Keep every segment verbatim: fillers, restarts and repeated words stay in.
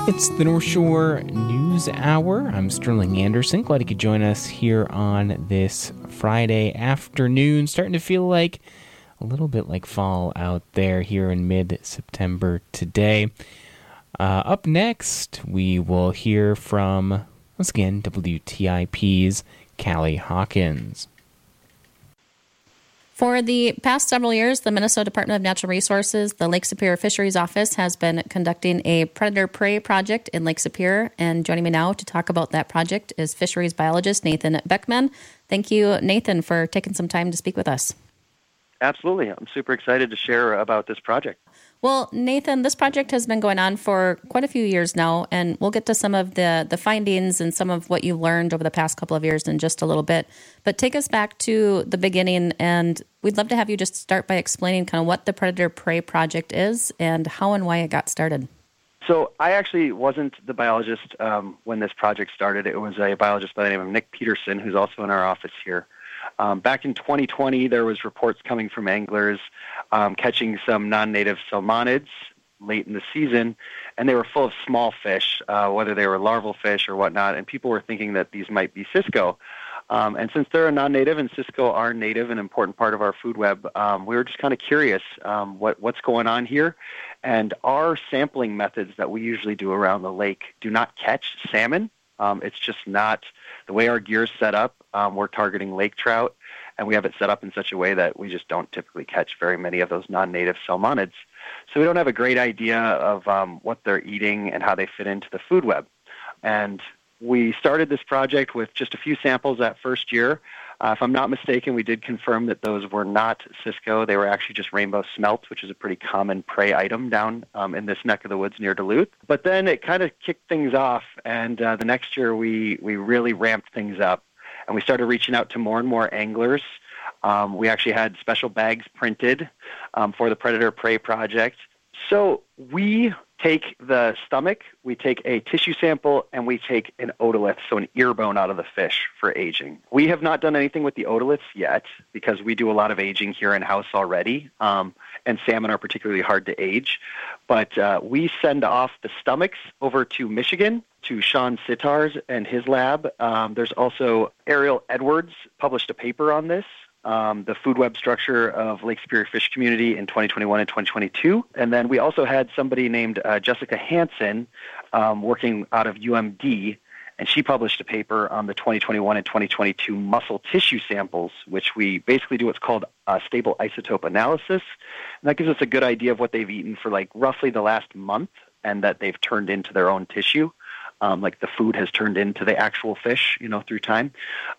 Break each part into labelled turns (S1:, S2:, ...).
S1: It's the North Shore News Hour. I'm Sterling Anderson. Glad you could join us here on this Friday afternoon. Starting to feel like a little bit like fall out there here in mid-September today. Uh, up next, we will hear from, once again, W T I P's Callie Hawkins.
S2: For the past several years, the Minnesota Department of Natural Resources, the Lake Superior Fisheries Office, has been conducting a predator-prey project in Lake Superior. And joining me now to talk about that project is fisheries biologist Nathan Beckman. Thank you, Nathan, for taking some time to speak with us.
S3: Absolutely. I'm super excited to share about this project.
S2: Well, Nathan, this project has been going on for quite a few years now, and we'll get to some of the, the findings and some of what you learned over the past couple of years in just a little bit. But take us back to the beginning, and we'd love to have you just start by explaining kind of what the Predator-Prey Project is and how and why it got started.
S3: So I actually wasn't the biologist um, when this project started. It was a biologist by the name of Nick Peterson, who's also in our office here. Um, back in twenty twenty, there was reports coming from anglers um, catching some non-native salmonids late in the season, and they were full of small fish, uh, whether they were larval fish or whatnot, and people were thinking that these might be Cisco. Um, and since they're a non-native and Cisco are native, an important part of our food web, um, we were just kind of curious um, what, what's going on here. And our sampling methods that we usually do around the lake do not catch salmon. Um, it's just not the way our gear is set up. Um, we're targeting lake trout, and we have it set up in such a way that we just don't typically catch very many of those non-native salmonids. So we don't have a great idea of um, what they're eating and how they fit into the food web. And we started this project with just a few samples that first year. Uh, if I'm not mistaken, we did confirm that those were not Cisco. They were actually just rainbow smelt, which is a pretty common prey item down um, in this neck of the woods near Duluth. But then it kind of kicked things off, and uh, the next year we, we really ramped things up, and we started reaching out to more and more anglers. Um, we actually had special bags printed um, for the Predator-Prey Project. So we take the stomach, we take a tissue sample, and we take an otolith, so an ear bone out of the fish for aging. We have not done anything with the otoliths yet because we do a lot of aging here in-house already, um, and salmon are particularly hard to age. But uh, we send off the stomachs over to Michigan, to Sean Sitars and his lab. Um, there's also Ariel Edwards published a paper on this. Um, the food web structure of Lake Superior Fish Community in twenty twenty-one and twenty twenty-two. And then we also had somebody named uh, Jessica Hansen um, working out of U M D, and she published a paper on the twenty twenty-one and twenty twenty-two muscle tissue samples, which we basically do what's called uh, stable isotope analysis. And that gives us a good idea of what they've eaten for like roughly the last month and that they've turned into their own tissue, um, like the food has turned into the actual fish, you know, through time.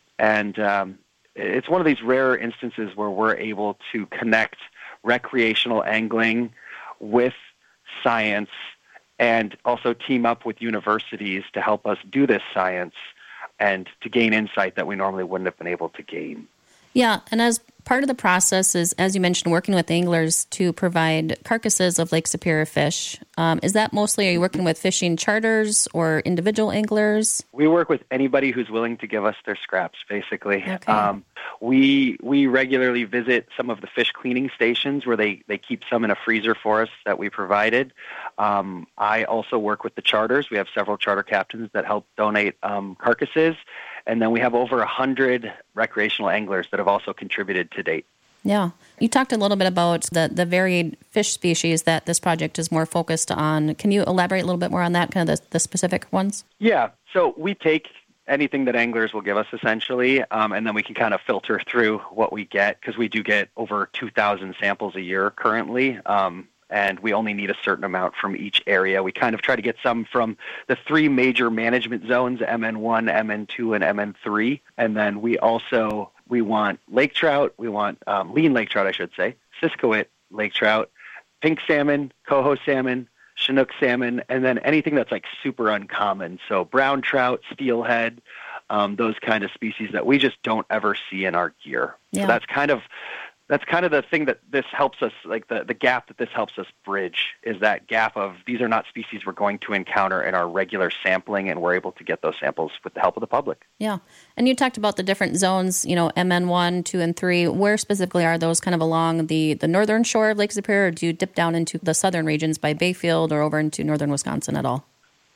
S3: And um, it's one of these rare instances where we're able to connect recreational angling with science and also team up with universities to help us do this science and to gain insight that we normally wouldn't have been able to gain.
S2: Yeah, and as part of the process is, as you mentioned, working with anglers to provide carcasses of Lake Superior fish. Um, is that mostly, are you working with fishing charters or individual anglers?
S3: We work with anybody who's willing to give us their scraps, basically.
S2: Okay.
S3: Um, we we regularly visit some of the fish cleaning stations where they, they keep some in a freezer for us that we provided. Um, I also work with the charters. We have several charter captains that help donate um, carcasses. And then we have over one hundred recreational anglers that have also contributed to date.
S2: Yeah. You talked a little bit about the, the varied fish species that this project is more focused on. Can you elaborate a little bit more on that, kind of the, the specific ones?
S3: Yeah. So we take anything that anglers will give us, essentially, um, and then we can kind of filter through what we get, because we do get over two thousand samples a year currently. Um and we only need a certain amount from each area. We kind of try to get some from the three major management zones, M N one, M N two, and M N three. And then we also, we want lake trout, we want um, lean lake trout, I should say, Siskoit lake trout, pink salmon, coho salmon, Chinook salmon, and then anything that's like super uncommon. So brown trout, steelhead, um, those kind of species that we just don't ever see in our gear.
S2: Yeah.
S3: So that's kind of That's kind of the thing that this helps us, like the, the gap that this helps us bridge, is that gap of these are not species we're going to encounter in our regular sampling, and we're able to get those samples with the help of the public.
S2: Yeah. And you talked about the different zones, you know, M N one, two, and three. Where specifically are those, kind of along the, the northern shore of Lake Superior, or do you dip down into the southern regions by Bayfield or over into northern Wisconsin at all?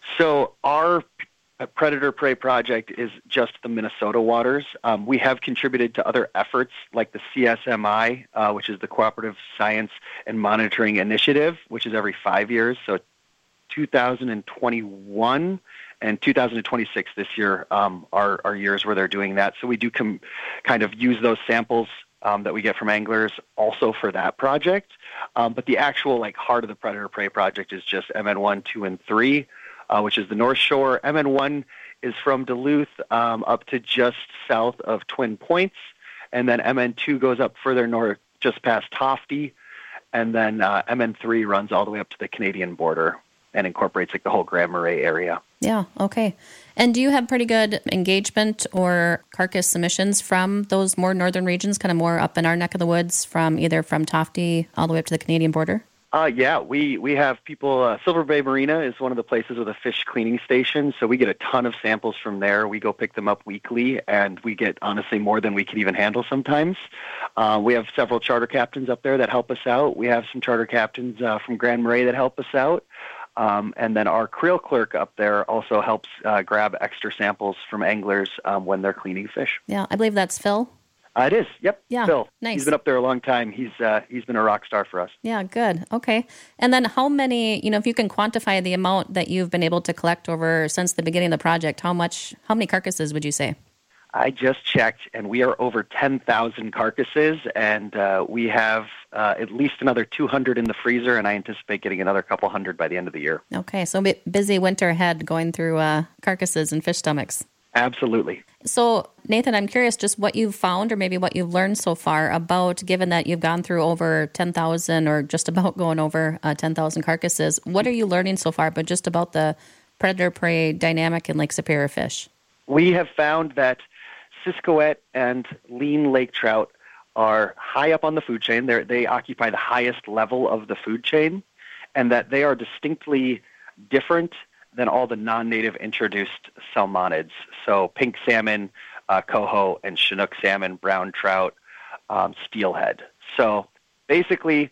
S3: So our predator-prey project is just the Minnesota waters. Um, we have contributed to other efforts like the C S M I, uh, which is the Cooperative Science and Monitoring Initiative, which is every five years. So two thousand twenty-one and two thousand twenty-six this year um, are, are years where they're doing that. So we do com- kind of use those samples um, that we get from anglers also for that project. Um, but the actual like heart of the predator-prey project is just M N one, two, and three. Uh, which is the North Shore. M N one is from Duluth um, up to just south of Twin Points, and then M N two goes up further north just past Tofty, and then uh, M N three runs all the way up to the Canadian border and incorporates like the whole Grand Marais area.
S2: Yeah, okay. And do you have pretty good engagement or carcass submissions from those more northern regions, kind of more up in our neck of the woods, from either from Tofty all the way up to the Canadian border?
S3: Uh, yeah, we, we have people, uh, Silver Bay Marina is one of the places with a fish cleaning station, so we get a ton of samples from there. We go pick them up weekly, and we get, honestly, more than we can even handle sometimes. Uh, we have several charter captains up there that help us out. We have some charter captains uh, from Grand Marais that help us out. Um, and then our creel clerk up there also helps uh, grab extra samples from anglers um, when they're cleaning fish.
S2: Yeah, I believe that's Phil.
S3: Uh, it is. Yep.
S2: Yeah.
S3: Phil.
S2: Nice.
S3: He's been up there a long time. He's uh, he's been a rock star for us.
S2: Yeah. Good. Okay. And then how many? You know, if you can quantify the amount that you've been able to collect over since the beginning of the project, how much? How many carcasses would you say?
S3: I just checked, and we are over ten thousand carcasses, and uh, we have uh, at least another two hundred in the freezer, and I anticipate getting another couple hundred by the end of the year.
S2: Okay. So a busy winter ahead, going through uh, carcasses and fish stomachs.
S3: Absolutely.
S2: So, Nathan, I'm curious just what you've found or maybe what you've learned so far about, given that you've gone through over ten thousand or just about going over uh, ten thousand carcasses. What are you learning so far, but just about the predator-prey dynamic in Lake Superior fish?
S3: We have found that Siskoet and lean lake trout are high up on the food chain. They're, they occupy the highest level of the food chain, and that they are distinctly different than all the non-native introduced salmonids. So pink salmon, uh, coho, and Chinook salmon, brown trout, um, steelhead. So basically,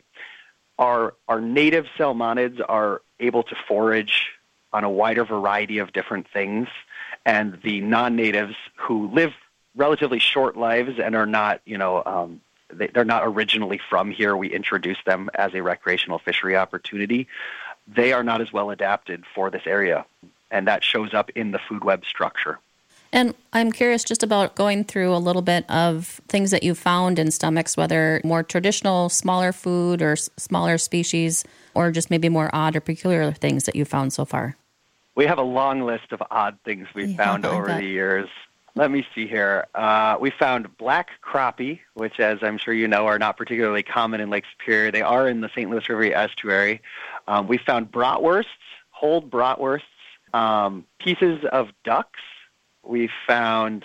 S3: our our native salmonids are able to forage on a wider variety of different things, and the non-natives who live relatively short lives and are not, you know, um, they, they're not originally from here. We introduce them as a recreational fishery opportunity. They are not as well adapted for this area, and that shows up in the food web structure.
S2: And I'm curious just about going through a little bit of things that you found in stomachs, whether more traditional, smaller food or s- smaller species, or just maybe more odd or peculiar things that you found so far.
S3: We have a long list of odd things we've
S2: Yeah,
S3: found
S2: I
S3: over
S2: bet.
S3: the years. Let me see here. Uh, we found black crappie, which, as I'm sure you know, are not particularly common in Lake Superior. They are in the Saint Louis River estuary. Um, we found bratwursts, whole bratwursts, um, pieces of ducks. We found,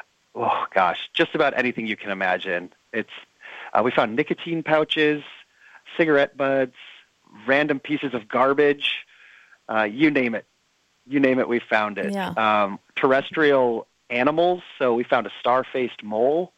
S3: oh gosh, just about anything you can imagine. It's uh, we found nicotine pouches, cigarette butts, random pieces of garbage. Uh, you name it. You name it, we found it.
S2: Yeah.
S3: Um, terrestrial animals, so we found a star-faced mole,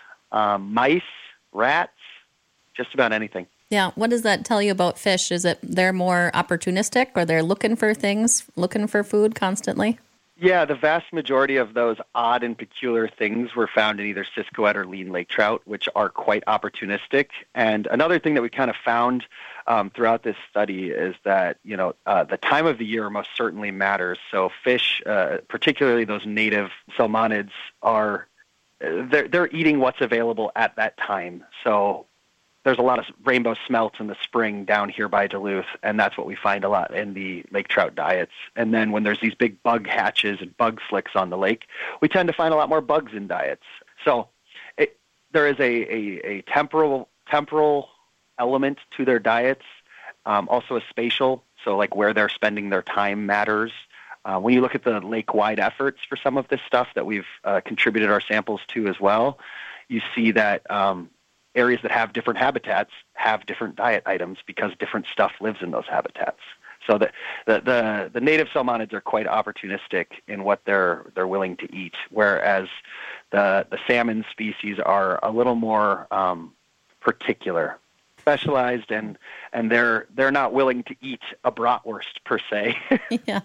S3: um, mice, rats, just about anything.
S2: Yeah. What does that tell you about fish? Is it they're more opportunistic, or they're looking for things, looking for food constantly?
S3: Yeah, the vast majority of those odd and peculiar things were found in either Siskoet or lean lake trout, which are quite opportunistic. And another thing that we kind of found um, throughout this study is that, you know, uh, the time of the year most certainly matters. So fish, uh, particularly those native salmonids, are they're, they're eating what's available at that time. So there's a lot of rainbow smelts in the spring down here by Duluth, and that's what we find a lot in the lake trout diets. And then when there's these big bug hatches and bug slicks on the lake, we tend to find a lot more bugs in diets. So it, there is a, a, a temporal temporal element to their diets, um, also a spatial, so like where they're spending their time matters. Uh, when you look at the lake-wide efforts for some of this stuff that we've uh, contributed our samples to as well, you see that um, areas that have different habitats have different diet items because different stuff lives in those habitats. So the the the, the native salmonids are quite opportunistic in what they're they're willing to eat, whereas the the salmon species are a little more um, particular, specialized, and and they're they're not willing to eat a bratwurst per se.
S2: Yeah.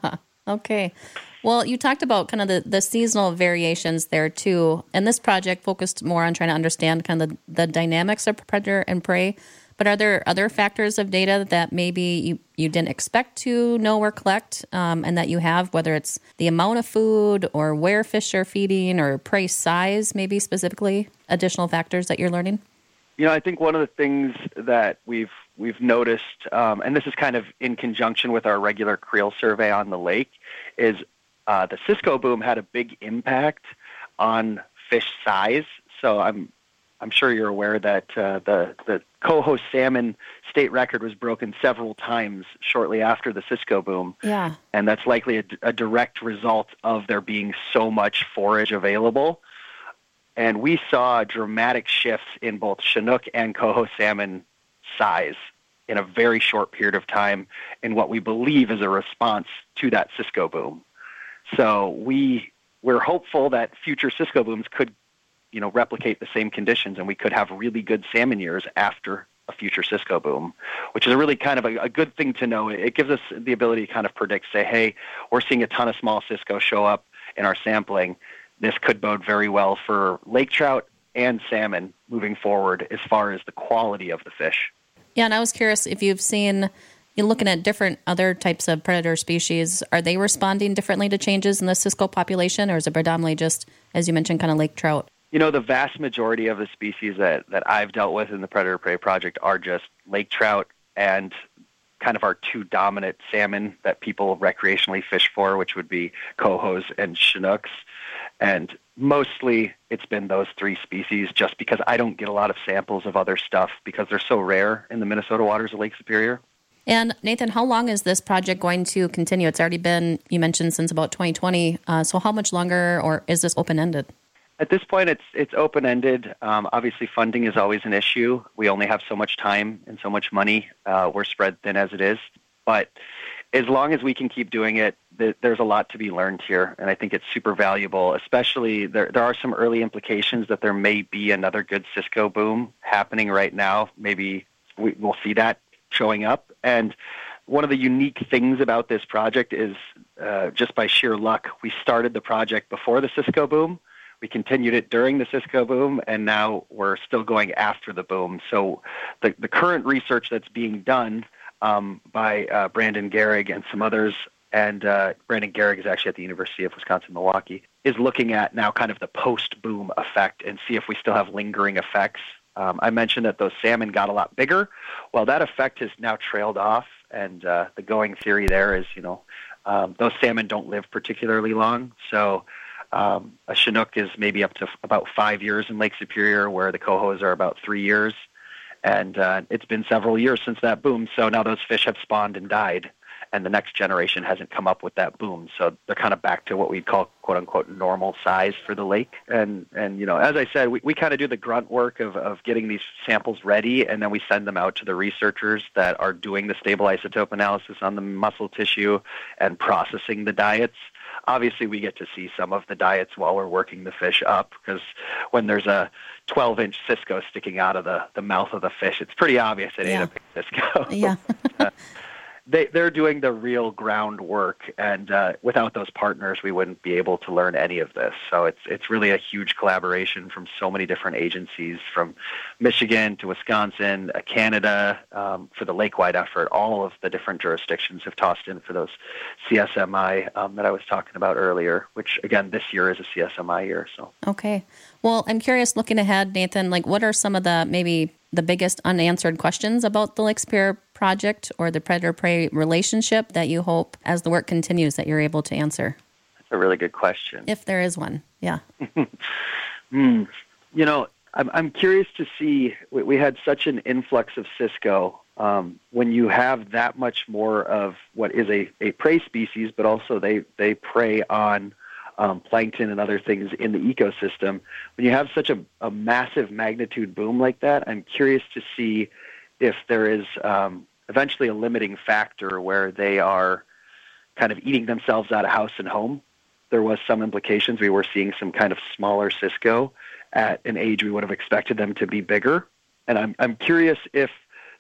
S2: Okay. Well, you talked about kind of the, the seasonal variations there too. And this project focused more on trying to understand kind of the, the dynamics of predator and prey. But are there other factors of data that maybe you, you didn't expect to know or collect um, and that you have, whether it's the amount of food or where fish are feeding or prey size, maybe specifically additional factors that you're learning?
S3: You know, I think one of the things that we've we've noticed, um, and this is kind of in conjunction with our regular creel survey on the lake, is uh, the Cisco boom had a big impact on fish size. So I'm I'm sure you're aware that uh, the the coho salmon state record was broken several times shortly after the Cisco boom.
S2: Yeah,
S3: and that's likely a, a direct result of there being so much forage available. And we saw dramatic shifts in both Chinook and coho salmon size in a very short period of time in what we believe is a response to that Cisco boom. So we, we're hopeful that future Cisco booms could, you know, replicate the same conditions, and we could have really good salmon years after a future Cisco boom, which is a really kind of a, a good thing to know. It gives us the ability to kind of predict, say, hey, we're seeing a ton of small Cisco show up in our sampling. This could bode very well for lake trout and salmon moving forward as far as the quality of the fish.
S2: Yeah, and I was curious if you've seen, you're looking at different other types of predator species, are they responding differently to changes in the Cisco population, or is it predominantly just, as you mentioned, kind of lake trout?
S3: You know, the vast majority of the species that, that I've dealt with in the Predator Prey Project are just lake trout and kind of our two dominant salmon that people recreationally fish for, which would be cohos and Chinooks. And mostly it's been those three species just because I don't get a lot of samples of other stuff because they're so rare in the Minnesota waters of Lake Superior.
S2: And Nathan, how long is this project going to continue? It's already been, you mentioned, since about twenty twenty. Uh, so how much longer, or is this open-ended?
S3: At this point, it's it's open-ended. Um, obviously, funding is always an issue. We only have so much time and so much money. Uh, we're spread thin as it is. But as long as we can keep doing it, th- there's a lot to be learned here, and I think it's super valuable. Especially, there there are some early implications that there may be another good Cisco boom happening right now. Maybe we, we'll see that showing up. And one of the unique things about this project is uh, just by sheer luck, we started the project before the Cisco boom. We continued it during the Cisco boom, and now we're still going after the boom. So the, the current research that's being done um, by uh, Brandon Gehrig and some others, and uh, Brandon Gehrig is actually at the University of Wisconsin-Milwaukee, is looking at now kind of the post-boom effect and see if we still have lingering effects. Um, I mentioned that those salmon got a lot bigger. Well, that effect has now trailed off, and uh, the going theory there is, you know, um, those salmon don't live particularly long. So um, a Chinook is maybe up to f- about five years in Lake Superior, where the cohos are about three years. And uh, it's been several years since that boom, so now those fish have spawned and died, and the next generation hasn't come up with that boom. So they're kind of back to what we'd call, quote-unquote, normal size for the lake. And, and you know, as I said, we, we kind of do the grunt work of, of getting these samples ready, and then we send them out to the researchers that are doing the stable isotope analysis on the muscle tissue and processing the diets. Obviously, we get to see some of the diets while we're working the fish up, because when there's a twelve-inch Cisco sticking out of the, the mouth of the fish, it's pretty obvious it
S2: Yeah.
S3: ain't a big Cisco.
S2: Yeah.
S3: they, they're doing the real groundwork, and uh, without those partners, we wouldn't be able to learn any of this. So it's it's really a huge collaboration from so many different agencies, from Michigan to Wisconsin, uh, Canada, um, for the lake-wide effort. All of the different jurisdictions have tossed in for those C S M I um, that I was talking about earlier, which, again, this year is a C S M I year. So
S2: Okay. Well, I'm curious, looking ahead, Nathan, like what are some of the maybe the biggest unanswered questions about the Lake Superior project or the predator-prey relationship that you hope, as the work continues, that you're able to answer?
S3: That's a really good question.
S2: If there is one, yeah.
S3: mm. You know, I'm, I'm curious to see, we, we had such an influx of Cisco. Um, when you have that much more of what is a, a prey species, but also they, they prey on um, plankton and other things in the ecosystem, when you have such a, a massive magnitude boom like that, I'm curious to see if there is um, eventually a limiting factor where they are kind of eating themselves out of house and home. There was some implications. We were seeing some kind of smaller Cisco at an age we would have expected them to be bigger. And I'm I'm curious if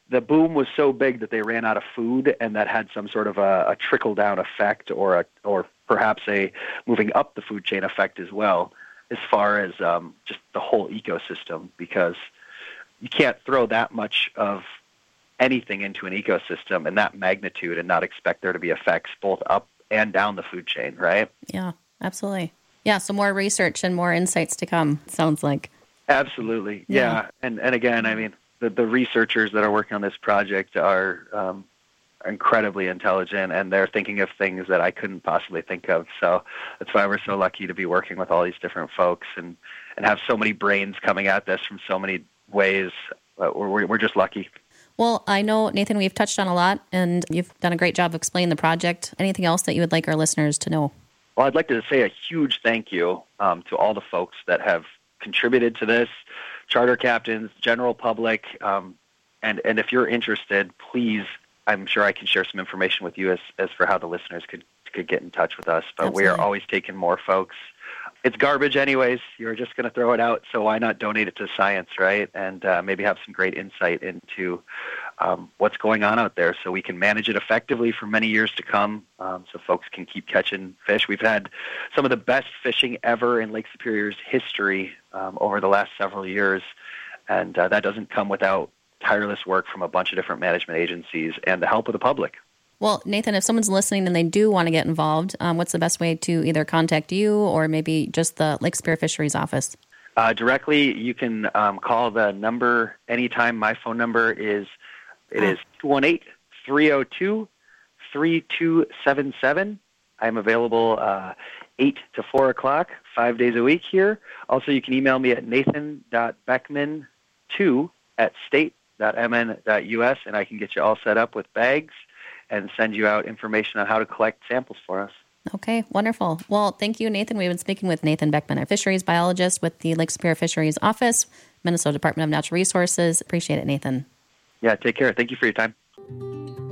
S3: the boom was so big that they ran out of food, and that had some sort of a, a trickle-down effect, or a, or perhaps a moving up the food chain effect as well, as far as um, just the whole ecosystem, because you can't throw that much of anything into an ecosystem in that magnitude and not expect there to be effects both up and down the food chain, right?
S2: Yeah, absolutely. Yeah, so more research and more insights to come, sounds like.
S3: Absolutely, yeah. yeah. And and again, I mean, the, the researchers that are working on this project are um, incredibly intelligent, and they're thinking of things that I couldn't possibly think of. So that's why we're so lucky to be working with all these different folks and, and have so many brains coming at this from so many ways. Uh, we're, we're just lucky.
S2: Well, I know, Nathan, we've touched on a lot, and you've done a great job of explaining the project. Anything else that you would like our listeners to know?
S3: Well, I'd like to say a huge thank you um, to all the folks that have contributed to this, charter captains, general public, um, and, and if you're interested, please, I'm sure I can share some information with you as, as for how the listeners could, could get in touch with us. But Absolutely. We are always taking more folks. It's garbage anyways. You're just going to throw it out, so why not donate it to science, right? And uh, maybe have some great insight into um, what's going on out there so we can manage it effectively for many years to come, um, so folks can keep catching fish. We've had some of the best fishing ever in Lake Superior's history um, over the last several years, and uh, that doesn't come without tireless work from a bunch of different management agencies and the help of the public.
S2: Well, Nathan, if someone's listening and they do want to get involved, um, what's the best way to either contact you or maybe just the Lake Superior Fisheries office?
S3: Uh, directly, you can um, call the number anytime. My phone number is it is two one eight, three oh two, three two seven seven. I'm available uh, eight to four o'clock, five days a week here. Also, you can email me at nathan dot beckman two at state dot m n dot u s, and I can get you all set up with bags and send you out information on how to collect samples for us.
S2: Okay, wonderful. Well, thank you, Nathan. We've been speaking with Nathan Beckman, a fisheries biologist with the Lake Superior Fisheries Office, Minnesota Department of Natural Resources. Appreciate it, Nathan.
S3: Yeah, take care. Thank you for your time.